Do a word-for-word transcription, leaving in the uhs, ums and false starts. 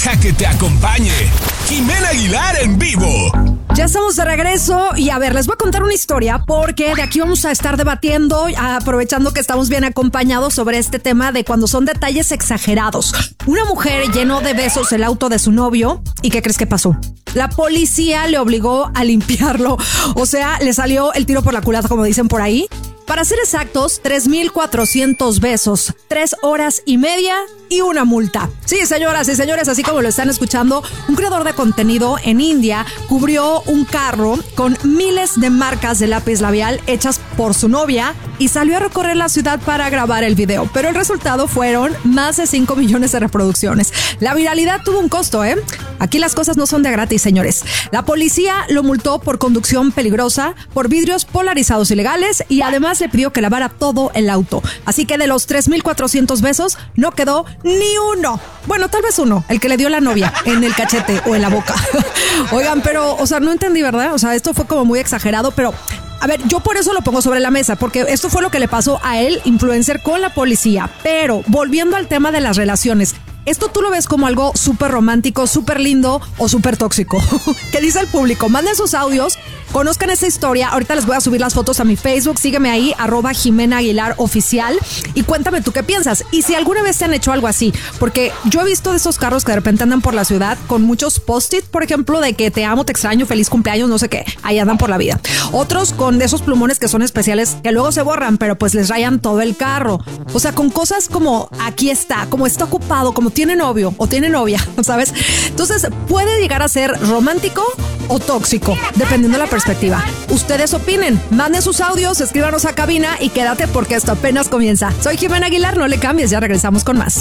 Deja que te acompañe Jimena Aguilar en vivo. Ya estamos de regreso y a ver, les voy a contar una historia porque de aquí vamos a estar debatiendo, aprovechando que estamos bien acompañados sobre este tema de cuando son detalles exagerados. Una mujer llenó de besos el auto de su novio y ¿qué crees que pasó? La policía le obligó a limpiarlo, o sea, le salió el tiro por la culata, como dicen por ahí. Para ser exactos, tres mil cuatrocientos besos, tres horas y media y una multa. Sí, señoras y señores, así como lo están escuchando, un creador de contenido en India cubrió un carro con miles de marcas de lápiz labial hechas por su novia y salió a recorrer la ciudad para grabar el video. Pero el resultado fueron más de cinco millones de reproducciones. La viralidad tuvo un costo, ¿eh? Aquí las cosas no son de gratis, señores. La policía lo multó por conducción peligrosa, por vidrios polarizados ilegales y además le pidió que lavara todo el auto. Así que de los tres mil cuatrocientos besos no quedó ni uno. Bueno, tal vez uno, el que le dio la novia en el cachete o en la boca. Oigan, pero, o sea, no entendí, ¿verdad? O sea, esto fue como muy exagerado, pero a ver, yo por eso lo pongo sobre la mesa, porque esto fue lo que le pasó a él, influencer, con la policía. Pero volviendo al tema de las relaciones, ¿esto tú lo ves como algo súper romántico, súper lindo o súper tóxico? ¿Qué dice el público? Manden sus audios, conozcan esta historia. Ahorita les voy a subir las fotos a mi Facebook. Sígueme ahí, arroba Jimena Aguilar Oficial. Y cuéntame tú qué piensas. Y si alguna vez te han hecho algo así. Porque yo he visto de esos carros que de repente andan por la ciudad con muchos post-it, por ejemplo, de que te amo, te extraño, feliz cumpleaños, no sé qué. Ahí andan por la vida. Otros con esos plumones que son especiales, que luego se borran, pero pues les rayan todo el carro. O sea, con cosas como aquí está, como está ocupado, como tiene novio o tiene novia, ¿sabes? Entonces puede llegar a ser romántico o tóxico, dependiendo de la perspectiva. Ustedes opinen, manden sus audios, escríbanos a cabina y quédate porque esto apenas comienza. Soy Jimena Aguilar, no le cambies, ya regresamos con más.